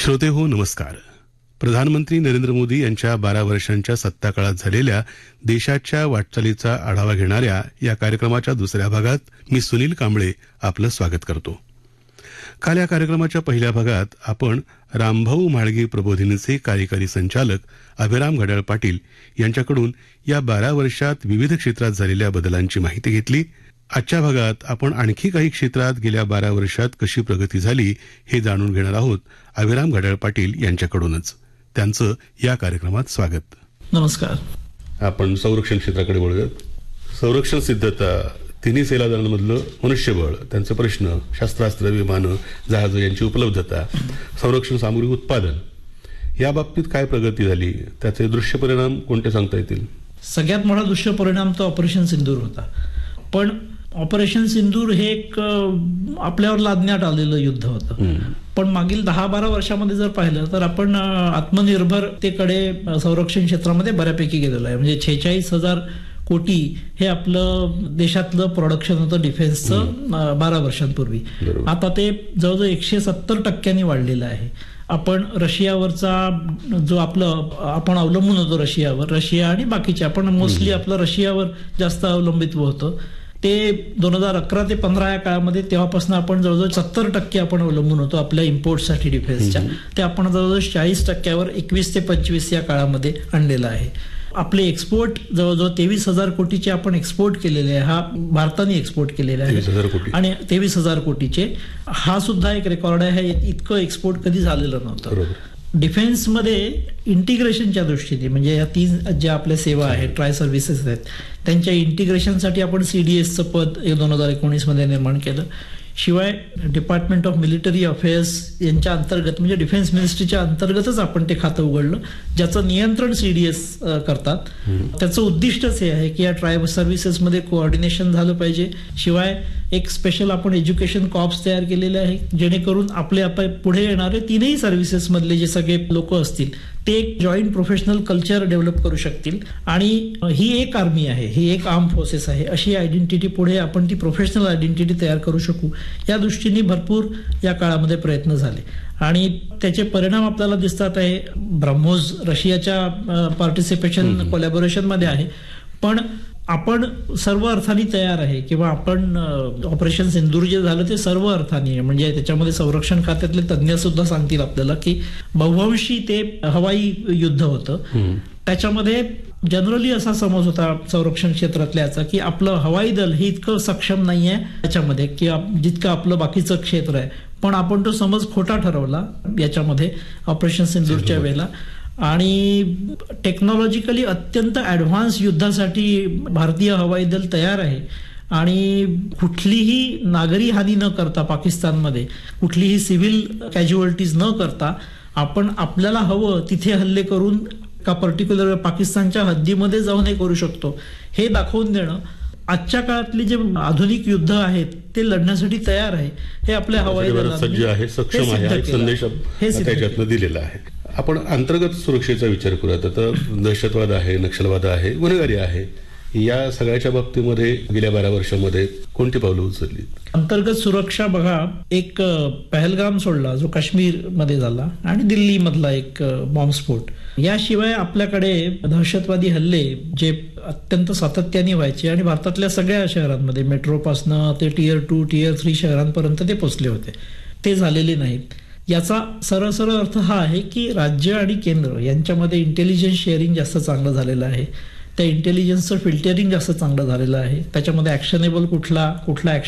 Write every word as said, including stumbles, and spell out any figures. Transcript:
श्रोते हो नमस्कार. प्रधानमंत्री नरेंद्र मोदी यांच्या बारा वर्षांच्या सत्ताकाळात झालेल्या देशाच्या वाटचालीचा आढावा घेणाऱ्या या कार्यक्रमाच्या दुसऱ्या भागात मी सुनील कांबळे आपलं स्वागत करतो. काल या कार्यक्रमाच्या पहिल्या भागात आपण रामभाऊ म्हाळगी प्रबोधिनीचे कार्यकारी संचालक अभिराम घड्याळ पाटील यांच्याकडून या बारा वर्षात विविध क्षेत्रात झालेल्या बदलांची माहिती घेतली. आजच्या भागात आपण आणखी काही क्षेत्रात गेल्या बारा वर्षात कशी प्रगती झाली हे जाणून घेणार आहोत अभिराम घड्याळ पाटील यांच्याकडूनच. त्यांचं या कार्यक्रमात स्वागत. नमस्कार. आपण संरक्षण क्षेत्राकडे वळूयात. संरक्षण सिद्धता, तिन्ही सेना दलांमधलं मनुष्यबळ, त्यांचे प्रश्न, शस्त्रास्त्र, विमानं, जहाजं यांची उपलब्धता, संरक्षण सामुग्री उत्पादन या बाबतीत काय प्रगती झाली, त्याचे दृश्य परिणाम कोणते सांगता येतील? सगळ्यात मोठा दृश्य परिणाम तो ऑपरेशन सिंदूर होता. पण ऑपरेशन सिंदूर हे एक आपल्यावर लादण्यात आलेलं युद्ध होतं. पण मागील दहा बारा वर्षामध्ये जर पाहिलं तर आपण आत्मनिर्भरतेकडे संरक्षण क्षेत्रामध्ये बऱ्यापैकी गेलेलो आहे. म्हणजे छेचाळीस हजार कोटी हे आपलं देशातलं प्रोडक्शन होतं डिफेन्सचं बारा वर्षांपूर्वी. आता ते जवळजवळ एकशे सत्तर टक्क्यांनी वाढलेलं आहे. आपण रशियावरचा जो आपलं आपण अवलंबून होतो रशियावर, रशिया आणि बाकीचे आपण मोस्टली आपलं रशियावर जास्त अवलंबित्व होतं. ते दोन हजार अकरा ते पंधरा या काळामध्ये तेव्हापासून आपण जवळजवळ सत्तर टक्के आपण अवलंबून होतो आपल्या इम्पोर्टसाठी डिफेन्सच्या. ते आपण जवळजवळ चाळीस टक्क्यावर एकवीस ते पंचवीस या काळामध्ये आणलेलं आहे. आपले एक्सपोर्ट जवळजवळ तेवीस हजार कोटीचे आपण एक्सपोर्ट केलेले आहे. हा भारताने एक्सपोर्ट केलेला आहे आणि तेवीस हजार कोटीचे हा सुद्धा एक रेकॉर्ड आहे. इतकं एक्सपोर्ट कधी झालेलं नव्हतं. डिफेन्समध्ये इंटिग्रेशनच्या दृष्टीने म्हणजे या तीन ज्या आपल्या सेवा आहेत, ट्राय सर्व्हिसेस आहेत, त्यांच्या इंटिग्रेशनसाठी आपण सीडीएसचं पद दोन हजार एकोणीस मध्ये निर्माण केलं. शिवाय डिपार्टमेंट ऑफ मिलिटरी अफेअर्स यांच्या अंतर्गत म्हणजे डिफेन्स मिनिस्ट्रीच्या अंतर्गतच आपण ते खातं उघडलं, ज्याचं नियंत्रण सीडीएस करतात. त्याचं उद्दिष्टच हे आहे की या ट्राय सर्व्हिसेसमध्ये कोऑर्डिनेशन झालं पाहिजे. शिवाय एक स्पेशल आपण एज्युकेशन कॉर्प्स तयार केलेले आहे, जेणेकरून आपले आपण पुढे येणारे तीनही सर्व्हिसेस मधले जे सगळे लोक असतील ते एक जॉईंट प्रोफेशनल कल्चर डेव्हलप करू शकतील. आणि ही एक आर्मी आहे, ही एक आर्म फोर्सेस आहे, अशी आयडेंटिटी पुढे आपण ती प्रोफेशनल आयडेंटिटी तयार करू शकू या दृष्टीने भरपूर या काळामध्ये प्रयत्न झाले आणि त्याचे परिणाम आपल्याला दिसतात आहे. ब्रह्मोस रशियाच्या पार्टिसिपेशन कोलॅबोरेशन मध्ये आहे, पण आपण सर्व अर्थाने तयार आहे किंवा आपण ऑपरेशन सिंदूर जे झालं ते सर्व अर्थाने म्हणजे त्याच्यामध्ये संरक्षण खात्यातले तज्ज्ञ सुद्धा सांगतील आपल्याला की बहुवंशी ते हवाई युद्ध होतं. त्याच्यामध्ये जनरली असा समज होता संरक्षण क्षेत्रातल्याचा की आपलं हवाई दल हे इतकं सक्षम नाहीये त्याच्यामध्ये की जितकं आपलं बाकीचं क्षेत्र आहे. पण आपण तो समज खोटा ठरवला याच्यामध्ये ऑपरेशन सिंदूरच्या वेळेला. आणि टेक्नॉलॉजिकली अत्यंत ऍडव्हान्स युद्धासाठी भारतीय हवाई दल तयार आहे आणि कुठलीही नागरी हानी न करता पाकिस्तानमध्ये कुठलीही सिव्हिल कॅज्युअलिटीज न करता आपण आपल्याला हवं तिथे हल्ले करून का पर्टिक्युलर पाकिस्तानच्या हद्दीमध्ये जाऊन हे करू शकतो हे दाखवून देणं आजच्या काळातली जे आधुनिक युद्ध आहेत ते लढण्यासाठी तयार आहे हे आपल्या हवाई दलाने सज्ज आहे, सक्षम आहे, एक संदेश त्याच्यातनं दिलेला आहे. आपण अंतर्गत सुरक्षेचा विचार करूयात. आता दहशतवाद आहे, नक्षलवाद आहे, गुन्हेगारी आहे, या सगळ्याच्या बाबतीमध्ये गेल्या बारा वर्षामध्ये कोणती पावलं उचलली? अंतर्गत सुरक्षा बघा, एक पहलगाम सोडला जो काश्मीर मध्ये झाला आणि दिल्ली मधला एक बॉम्बस्फोट, याशिवाय आपल्याकडे दहशतवादी हल्ले जे अत्यंत सातत्याने व्हायचे आणि भारतातल्या सगळ्या शहरांमध्ये मेट्रोपासनं ते टियर टू टियर थ्री शहरांपर्यंत ते पोचले होते, ते झालेले नाहीत. याचा सरळ सरळ अर्थ हा आहे की राज्य आणि केंद्र यांच्यामध्ये इंटेलिजन्स शेअरिंग जास्त चांगलं झालेलं आहे. त्या इंटेलिजन्सचं फिल्टरिंग जास्त चांगलं झालेलं आहे. त्याच्यामध्ये ऍक्शनेबल कुठला कुठला